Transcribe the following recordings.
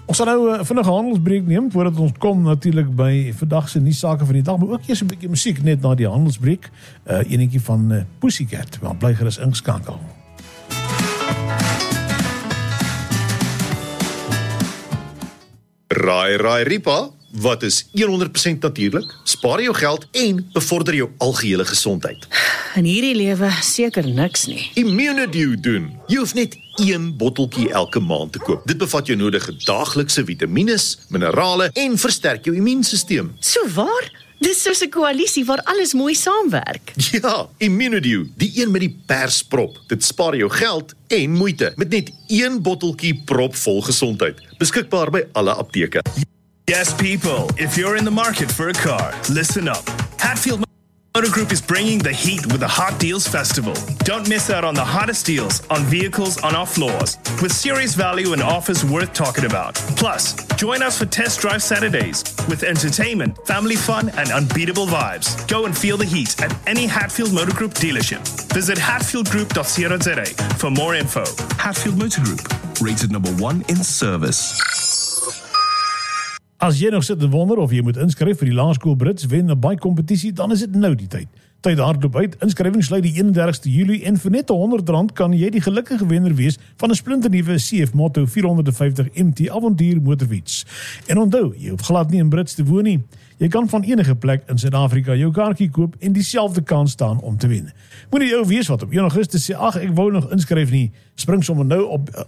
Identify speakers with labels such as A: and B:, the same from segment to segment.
A: Ons sal nou vinnig 'n handelsbreek neem, voordat ons kom natuurlik by vandag se nuussake van die dag, maar ook eers 'n bietjie musiek net na die handelsbreek. Enetjie van Pussycat, maar bly gerus ingeskakel.
B: Raai Ripa, wat is 100% natuurlik? Spaar jou geld en bevorder jou algehele gesondheid.
C: In hierdie lewe seker niks nie.
B: Immunedew doen. Jy hoef net 1 botteltjie elke maand te koop. Dit bevat jou nodige daaglikse vitamines, minerale en versterk jou immuunstelsel.
C: So waar? Dis soos 'n koalisie waar alles mooi saamwerk.
B: Ja, Immunedew, die een met die persprop. Dit spaar jou geld en moeite met net 1 botteltjie propvol gesondheid. Beskikbaar by alle apteke.
D: Yes, people, if you're in the market for a car, listen up. Hatfield Motor Group is bringing the heat with the Hot Deals Festival. Don't miss out on the hottest deals on vehicles on our floors, with serious value and offers worth talking about. Plus, join us for Test Drive Saturdays, with entertainment, family fun, and unbeatable vibes. Go and feel the heat at any Hatfield Motor Group dealership. Visit hatfieldgroup.co.za for more info.
E: Hatfield Motor Group, rated number 1 in service.
A: As jy nog sit en wonder of jy moet inskryf vir die Laerskool Brits wen 'n baie kompetisie, dan is dit nou die tyd. Tyd hardloop uit. Inskrywing sluit die 31ste Julie en vir net R100 kan jy die gelukkige wenner wees van 'n splinternuwe CF Moto 450 MT avontuur motorfiets. En onthou, jy hoef glad nie in Brits te woon nie. Jy kan van enige plek in Suid-Afrika jou kaartjie koop en dieselfde kans staan om te wen. Moenie jou wees wat op 1 Augustus sê, ag, ek wou nog inskryf nie. Spring sommer nou op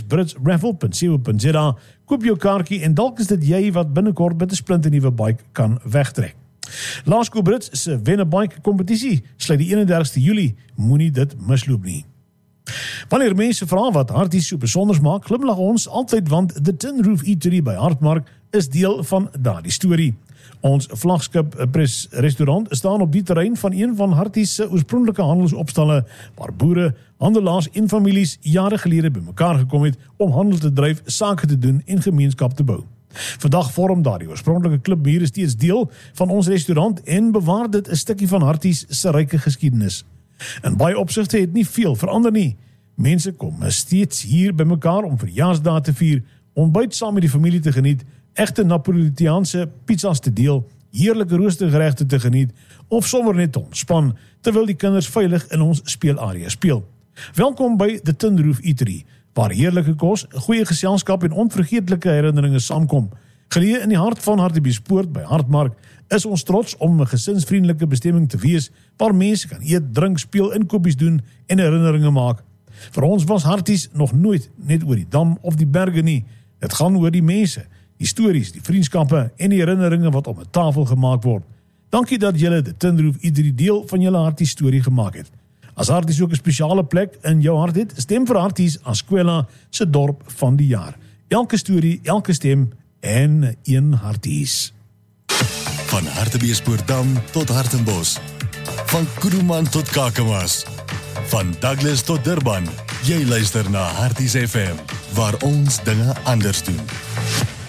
A: isbritsraffle.co.za, koop jou kaartjie en dalk is dit jy wat binnekort met 'n splinternuwe bike kan wegtrek. Laerskool Brits se wen 'n bike kompetisie sluit die 31ste Julie. Moenie dit misloop nie. Wanneer mense vra wat Harties so besonders maak, glimlag ons altyd, want The Tin Roof Eatery by Hartmark is deel van daardie storie. Ons vlaggenskap restaurant staan op die terrein van een van Harties se oorspronklike handelsopstalle, waar boere, handelaars en families jare gelede bymekaar gekom het om handel te dryf, sake te doen en gemeenskap te bou. Vandag vorm daardie oorspronklike klipmure steeds deel van ons restaurant en bewaar dit 'n stukkie van Harties se ryke geskiedenis. In baie opsigte het nie veel verander nie. Mense kom steeds hier bymekaar om verjaarsdae te vier, ontbyt saam met die familie te geniet, egte Napolitaanse pizzas te deel, heerlike roostergeregte te geniet of sommer net te ontspan terwyl die kinders veilig in ons speelarea speel. Welkom by The Tin Roof Eatery, waar heerlike kos, goeie geselskap en onvergeetlike herinneringe saamkom. Geleë in die hart van Hartbeespoort by Hartmark is ons trots om 'n gesinsvriendelike bestemming te wees waar mense kan eet, drink, speel, inkopies doen en herinneringe maak. Vir ons was Harties nog nooit net oor die dam of die berge nie. Dit gaan oor die mense, die stories, die vriendskappe en die herinneringe wat op 'n tafel gemaak word. Dankie dat julle The Tin Roof Eatery deel van julle Harties storie gemaak het. As Harties ook 'n spesiale plek in jou hart het, stem vir Harties as Escuela se dorp van die jaar. Elke storie, elke stem en een Harties.
F: Van Hartbeespoortdam tot Hartenbos. Van Kuruman tot Kakamas. Van Douglas tot Durban. Jy luister na Harties FM, waar ons dinge anders doen.